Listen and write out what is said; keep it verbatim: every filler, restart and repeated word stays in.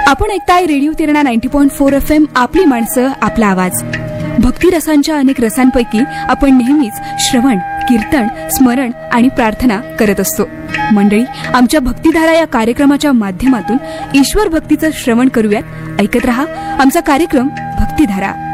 आपण ऐकताय radio तिरणा ninety point four F M, आपली माणसं आपला आवाज. भक्ती रसांच्या अनेक रसांपैकी आपण नेहमीच श्रवण, कीर्तन, स्मरण आणि प्रार्थना करत असतो. मंडळी, आमच्या भक्तिधारा या कार्यक्रमाच्या माध्यमातून ईश्वर भक्तीचं श्रवण करूयात. ऐकत रहा आमचा कार्यक्रम भक्तिधारा.